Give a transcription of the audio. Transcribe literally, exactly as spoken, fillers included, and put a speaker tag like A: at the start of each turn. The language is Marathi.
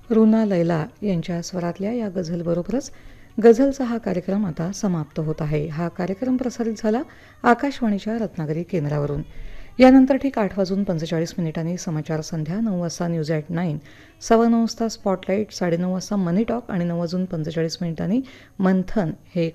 A: रुना लैला यांच्या स्वरातल्या या गझलबरोबरच गझलचा हा कार्यक्रम आता समाप्त होत आहे. हा कार्यक्रम प्रसारित झाला आकाशवाणीच्या रत्नागिरी केंद्रावरून. यानंतर ठीक आठ वाजून पंचेचाळीस मिनिटांनी समाचार संध्या, नऊ वाजता न्यूज ॲट नाईन, सव्वा नऊ वाजता स्पॉटलाईट, साडेनऊ वाजता मनी टॉक आणि नऊ वाजून पंचेचाळीस मिनिटांनी मंथन हे